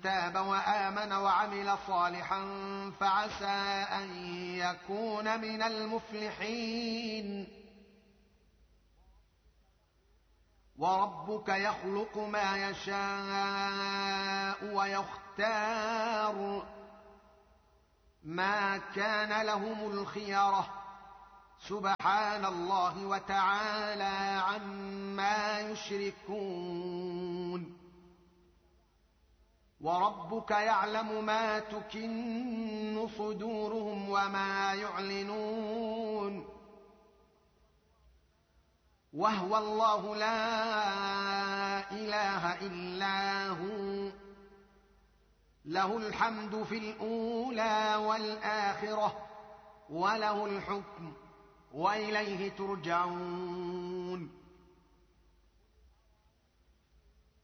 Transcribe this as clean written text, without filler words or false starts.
تاب وآمن وعمل صالحا فعسى أن يكون من المفلحين. وربك يخلق ما يشاء ويختار ما كان لهم الخيرة سبحان الله وتعالى عما يشركون. وربك يعلم ما تكن صدورهم وما يعلنون وهو الله لا إله إلا هو له الحمد في الأولى والآخرة وله الحكم وإليه ترجعون.